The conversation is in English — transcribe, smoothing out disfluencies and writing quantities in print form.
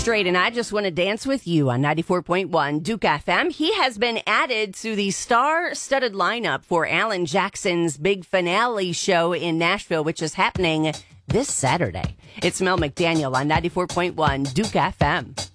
Strait, and I Just Want to Dance with You on 94.1 Duke FM. He has been added to the star-studded lineup for Alan Jackson's big finale show in Nashville, which is happening this Saturday. It's Mel McDaniel on 94.1 Duke FM.